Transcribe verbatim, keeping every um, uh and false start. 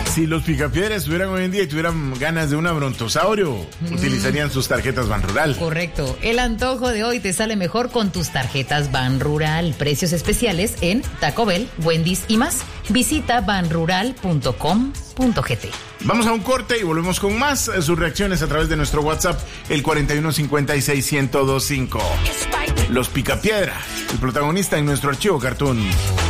Si los picapiedras estuvieran hoy en día y tuvieran ganas de un brontosaurio, mm. utilizarían sus tarjetas Banrural. Correcto. El antojo de hoy te sale mejor con tus tarjetas Banrural. Precios especiales en Taco Bell, Wendy's y más. Visita banrural punto com punto gt. Vamos a un corte y volvemos con más. Sus reacciones a través de nuestro WhatsApp, el cuarenta y uno cincuenta y seis, ciento veinticinco. Los Picapiedra, el protagonista en nuestro archivo Cartoon.